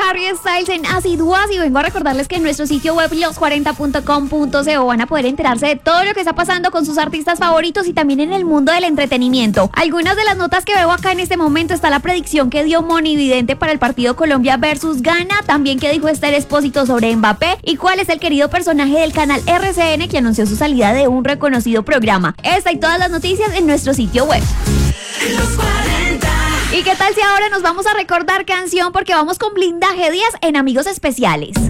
Harry Styles en Acid Was y vengo a recordarles que en nuestro sitio web los40.com.co van a poder enterarse de todo lo que está pasando con sus artistas favoritos y también en el mundo del entretenimiento. Algunas de las notas que veo acá en este momento está la predicción que dio Moni Vidente para el partido Colombia versus Ghana, también que dijo Esther Expósito sobre Mbappé y cuál es el querido personaje del canal RCN que anunció su salida de un reconocido programa. Esta y todas las noticias en nuestro sitio web. Los 40. ¿Y qué tal si ahora nos vamos a recordar canción? Porque vamos con Blindaje Díaz en Amigos Especiales.